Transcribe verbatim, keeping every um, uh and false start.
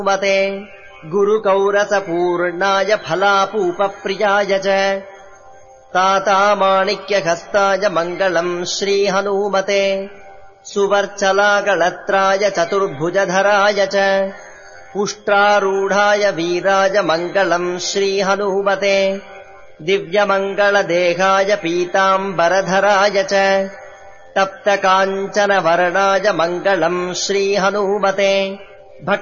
मते गुरुकौरसपूर्णाय फलापूपप्रियाय च तातामाणिक्यहस्ताय मङ्गलम् श्रीहनूमते सुवर्चलागळत्राय चतुर्भुजधराय च पुष्ट्रारूढाय वीराय मङ्गलम् श्रीहनूमते दिव्यमङ्गलदेहाय पीताम्बरधराय च तप्तकाञ्चनवर्णाय मङ्गलम् श्रीहनूमते